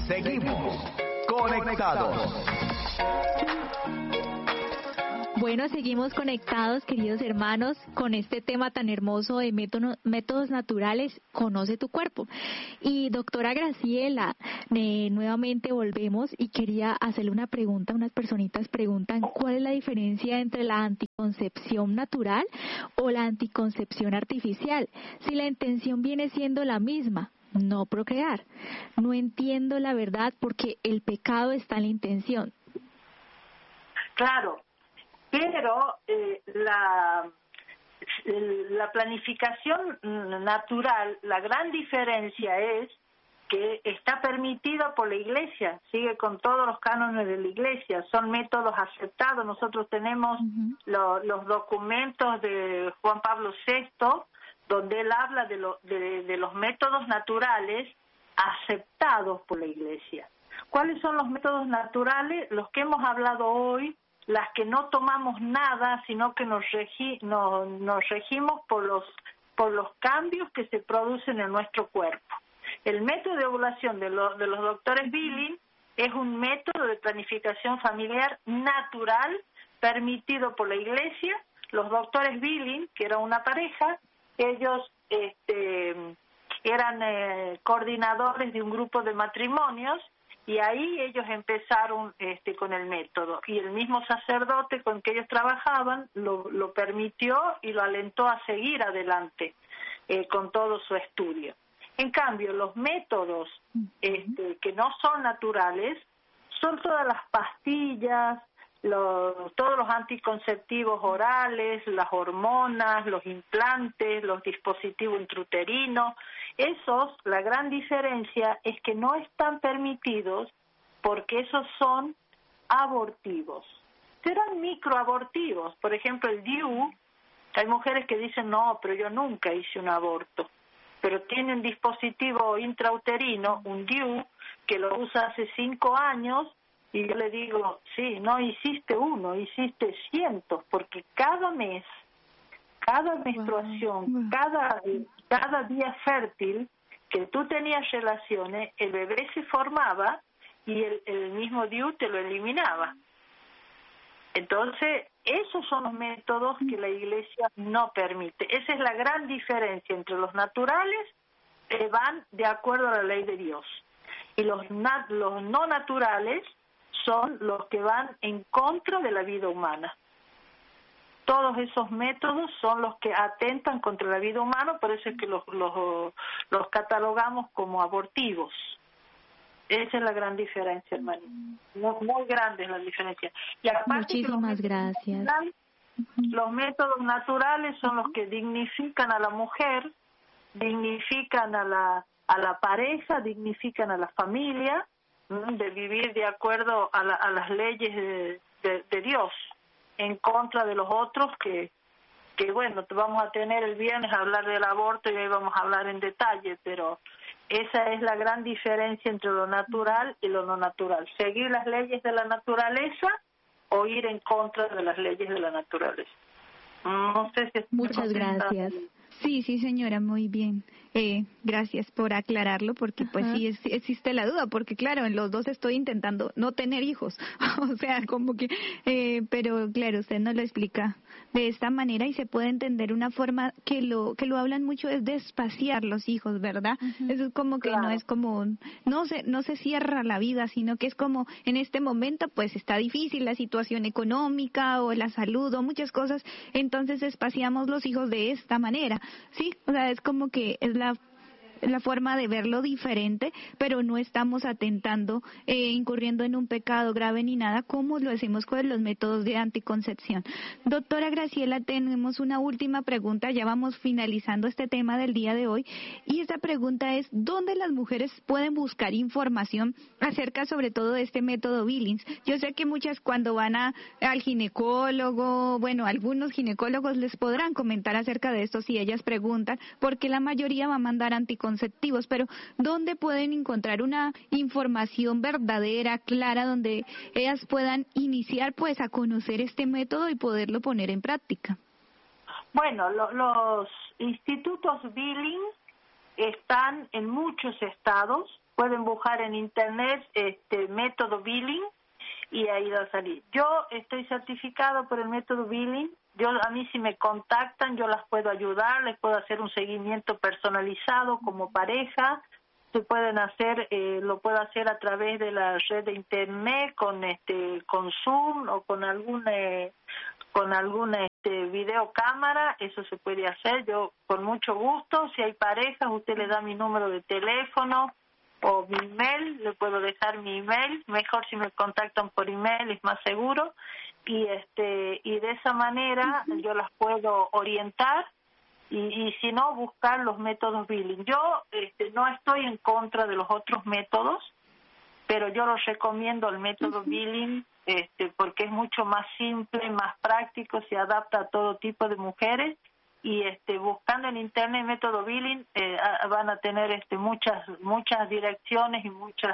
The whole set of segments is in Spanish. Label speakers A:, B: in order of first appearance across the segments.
A: Seguimos conectados.
B: Bueno, seguimos conectados, queridos hermanos, con este tema tan hermoso de métodos naturales, Conoce tu cuerpo. Y doctora Graciela, nuevamente volvemos y quería hacerle una pregunta. Unas personitas preguntan, ¿cuál es la diferencia entre la anticoncepción natural o la anticoncepción artificial? Si la intención viene siendo la misma, no procrear. No entiendo la verdad porque el pecado está en la intención.
C: Claro. Pero la planificación natural, la gran diferencia es que está permitida por la Iglesia, sigue con todos los cánones de la Iglesia, son métodos aceptados. Nosotros tenemos los documentos de Juan Pablo VI, donde él habla de los métodos naturales aceptados por la Iglesia. ¿Cuáles son los métodos naturales? Los que hemos hablado hoy, las que no tomamos nada, sino que nos regimos por los cambios que se producen en nuestro cuerpo. El método de ovulación de los doctores Billing es un método de planificación familiar natural permitido por la Iglesia. Los doctores Billing, que era una pareja, ellos eran coordinadores de un grupo de matrimonios, y ahí ellos empezaron con el método, y el mismo sacerdote con que ellos trabajaban lo permitió y lo alentó a seguir adelante con todo su estudio. En cambio, los métodos que no son naturales son todas las pastillas, todos los anticonceptivos orales, las hormonas, los implantes, los dispositivos intrauterinos. Esos, la gran diferencia es que no están permitidos porque esos son abortivos. Serán microabortivos. Por ejemplo, el DIU, hay mujeres que dicen, no, pero yo nunca hice un aborto. Pero tiene un dispositivo intrauterino, un DIU, que lo usa hace 5 años, y yo le digo, sí, no hiciste uno, hiciste cientos, porque cada mes, cada menstruación, cada día fértil que tú tenías relaciones, el bebé se formaba y el mismo DIU te lo eliminaba. Entonces, esos son los métodos que la Iglesia no permite. Esa es la gran diferencia entre los naturales, que van de acuerdo a la ley de Dios, y los no naturales son los que van en contra de la vida humana. Todos esos métodos son los que atentan contra la vida humana, por eso es que los catalogamos como abortivos. Esa es la gran diferencia, hermano. Muy grande es la diferencia. Y aparte,
B: muchísimas gracias.
C: Los métodos naturales son los que dignifican a la mujer, dignifican a la pareja, dignifican a la familia, de vivir de acuerdo a las leyes de Dios, en contra de los otros que bueno, vamos a tener el viernes a hablar del aborto y ahí vamos a hablar en detalle, pero esa es la gran diferencia entre lo natural y lo no natural. Seguir las leyes de la naturaleza o ir en contra de las leyes de la naturaleza. No sé si...
B: Muchas gracias.
D: Sí, señora, muy bien. Gracias por aclararlo, porque pues sí existe la duda, porque claro, en los dos estoy intentando no tener hijos, o sea, como que, pero claro, usted nos lo explica de esta manera y se puede entender una forma que lo hablan mucho es de espaciar los hijos, ¿verdad? Eso es como que
C: claro.
D: No es como, no se cierra la vida, sino que es como en este momento pues está difícil la situación económica o la salud o muchas cosas, entonces espaciamos los hijos de esta manera, ¿sí? O sea, es como que es la forma de verlo diferente, pero no estamos atentando, incurriendo en un pecado grave ni nada, como lo hacemos con los métodos de anticoncepción. Doctora Graciela, tenemos una última pregunta, ya vamos finalizando este tema del día de hoy, y esta pregunta es, ¿dónde las mujeres pueden buscar información acerca sobre todo de este método Billings? Yo sé que muchas cuando van al ginecólogo, bueno, algunos ginecólogos les podrán comentar acerca de esto si ellas preguntan, porque la mayoría va a mandar anticonceptivos, pero ¿dónde pueden encontrar una información verdadera, clara, donde ellas puedan iniciar pues a conocer este método y poderlo poner en práctica?
C: Bueno, los institutos Billing están en muchos estados, pueden buscar en internet método Billing y ahí va a salir. Yo estoy certificado por el método Billing. A mí si me contactan, yo las puedo ayudar, les puedo hacer un seguimiento personalizado como pareja. Se pueden hacer, lo puedo hacer a través de la red de internet con Zoom o con alguna videocámara. Eso se puede hacer. Yo con mucho gusto, si hay parejas, usted le da mi número de teléfono o mi email, le puedo dejar mi email. Mejor si me contactan por email, es más seguro. Y de esa manera yo las puedo orientar y si no, buscar los métodos Billing. Yo no estoy en contra de los otros métodos, pero yo los recomiendo el método Billing porque es mucho más simple, más práctico, se adapta a todo tipo de mujeres y buscando en internet método Billing van a tener muchas direcciones y muchos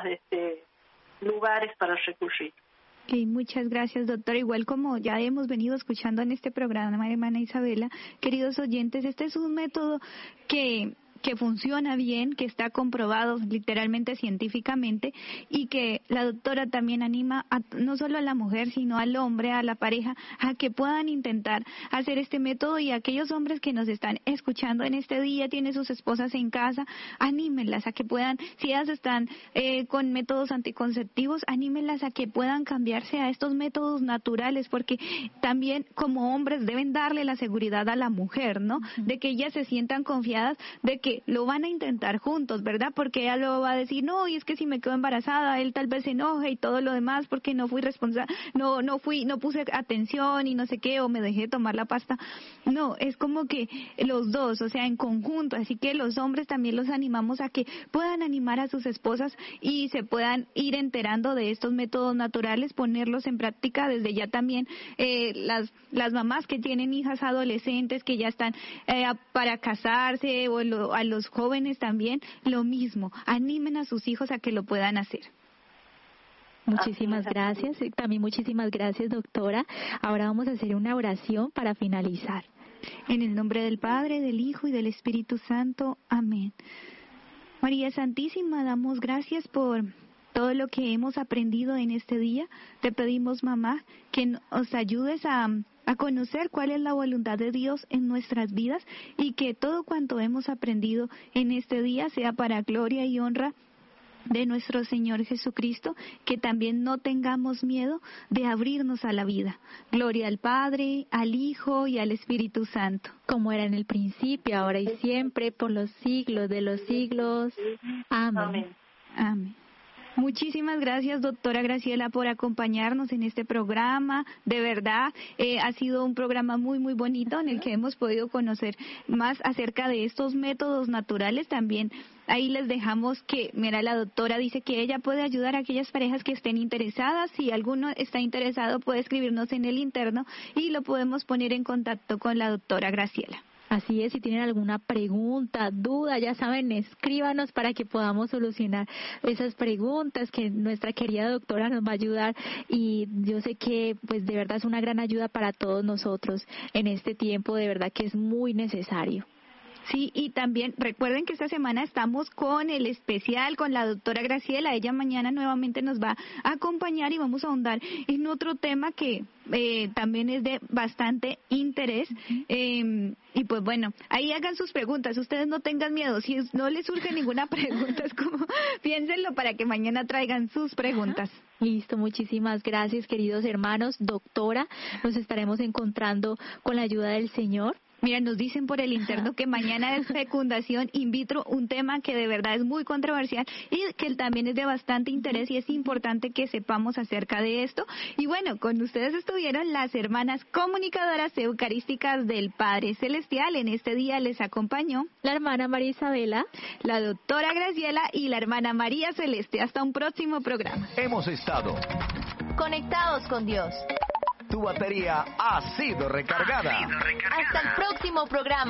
C: lugares para recurrir.
D: Okay, muchas gracias, doctora. Igual como ya hemos venido escuchando en este programa, hermana Isabela, queridos oyentes, este es un método que funciona bien, que está comprobado literalmente científicamente y que la doctora también anima no solo a la mujer sino al hombre, a la pareja, a que puedan intentar hacer este método. Y aquellos hombres que nos están escuchando en este día, tienen sus esposas en casa, anímenlas a que puedan, si ellas están con métodos anticonceptivos, anímenlas a que puedan cambiarse a estos métodos naturales, porque también como hombres deben darle la seguridad a la mujer, ¿no? De que ellas se sientan confiadas de que lo van a intentar juntos, ¿verdad? Porque ella luego va a decir, no, y es que si me quedo embarazada, él tal vez se enoje y todo lo demás porque no fui responsable, no puse atención y no sé qué, o me dejé tomar la pasta. No, es como que los dos, o sea, en conjunto. Así que los hombres también los animamos a que puedan animar a sus esposas y se puedan ir enterando de estos métodos naturales, ponerlos en práctica desde ya también. Las mamás que tienen hijas adolescentes que ya están para casarse o a los jóvenes también, lo mismo, animen a sus hijos a que lo puedan hacer.
B: Muchísimas gracias, también muchísimas gracias, doctora. Ahora vamos a hacer una oración para finalizar.
D: En el nombre del Padre, del Hijo y del Espíritu Santo. Amén. María Santísima, damos gracias por todo lo que hemos aprendido en este día. Te pedimos, mamá, que nos ayudes a conocer cuál es la voluntad de Dios en nuestras vidas y que todo cuanto hemos aprendido en este día sea para gloria y honra de nuestro Señor Jesucristo, que también no tengamos miedo de abrirnos a la vida. Gloria al Padre, al Hijo y al Espíritu Santo.
B: Como era en el principio, ahora y siempre, por los siglos de los siglos. Amén.
D: Amén. Muchísimas gracias, doctora Graciela, por acompañarnos en este programa. De verdad, ha sido un programa muy, muy bonito en el que hemos podido conocer más acerca de estos métodos naturales. También ahí les dejamos que, mira, la doctora dice que ella puede ayudar a aquellas parejas que estén interesadas. Si alguno está interesado, puede escribirnos en el interno y lo podemos poner en contacto con la doctora Graciela.
B: Así es, si tienen alguna pregunta, duda, ya saben, escríbanos para que podamos solucionar esas preguntas que nuestra querida doctora nos va a ayudar, y yo sé que pues de verdad es una gran ayuda para todos nosotros en este tiempo, de verdad que es muy necesario.
D: Sí, y también recuerden que esta semana estamos con el especial con la doctora Graciela. Ella mañana nuevamente nos va a acompañar y vamos a ahondar en otro tema que también es de bastante interés. Y pues bueno, ahí hagan sus preguntas. Ustedes no tengan miedo. Si no les surge ninguna pregunta, es como piénsenlo para que mañana traigan sus preguntas.
B: Listo, muchísimas gracias, queridos hermanos. Doctora, nos estaremos encontrando con la ayuda del Señor.
D: Mira, nos dicen por el interno que mañana es fecundación in vitro, un tema que de verdad es muy controversial y que también es de bastante interés y es importante que sepamos acerca de esto. Y bueno, con ustedes estuvieron las hermanas comunicadoras eucarísticas del Padre Celestial. En este día les acompañó
B: la hermana María Isabela,
D: la doctora Graciela y la hermana María Celeste. Hasta un próximo programa.
A: Hemos estado
E: conectados con Dios.
A: Tu batería ha sido recargada.
E: Hasta el próximo programa.